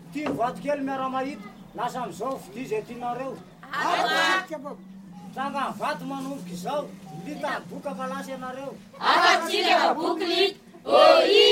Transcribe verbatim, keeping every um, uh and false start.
tia vatokely miara-mahita lasa am'izao fidia zay tianareo tranga ny vato manomboka izao lita ny boka fa lasa ianareo afatsika boky lita